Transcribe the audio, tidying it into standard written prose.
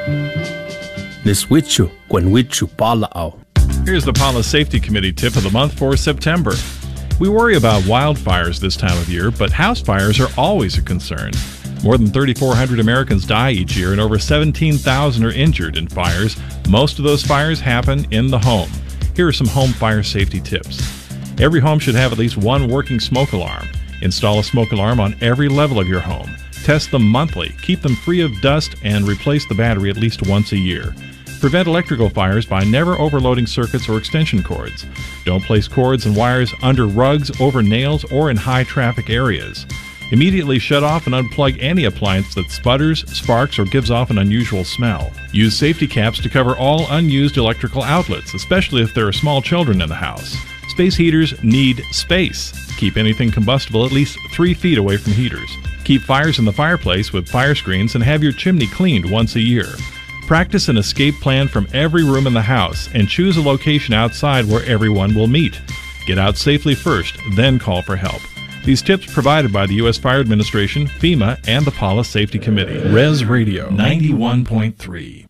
Niswichu Kwenwichu Pala'au. Here's the Pala Safety Committee tip of the month for September. We worry about wildfires this time of year, but house fires are always a concern. More than 3,400 Americans die each year and over 17,000 are injured in fires. Most of those fires happen in the home. Here are some home fire safety tips. Every home should have at least one working smoke alarm. Install a smoke alarm on every level of your home. Test them monthly, keep them free of dust, and replace the battery at least once a year. Prevent electrical fires by never overloading circuits or extension cords. Don't place cords and wires under rugs, over nails, or in high traffic areas. Immediately shut off and unplug any appliance that sputters, sparks, or gives off an unusual smell. Use safety caps to cover all unused electrical outlets, especially if there are small children in the house. Space heaters need space. Keep anything combustible at least 3 feet away from heaters. Keep fires in the fireplace with fire screens and have your chimney cleaned once a year. Practice an escape plan from every room in the house and choose a location outside where everyone will meet. Get out safely first, then call for help. These tips provided by the U.S. Fire Administration, FEMA, and the Pala Safety Committee. Res Radio 91.3.